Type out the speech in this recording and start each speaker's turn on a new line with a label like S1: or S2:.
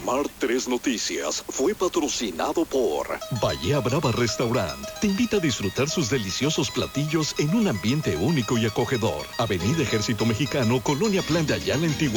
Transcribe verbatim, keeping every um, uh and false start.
S1: Mar tres Noticias fue patrocinado por Bahía Brava Restaurant. Te invita a disfrutar sus deliciosos platillos en un ambiente único y acogedor. Avenida Ejército Mexicano, Colonia Plan de Ayala, Antigua.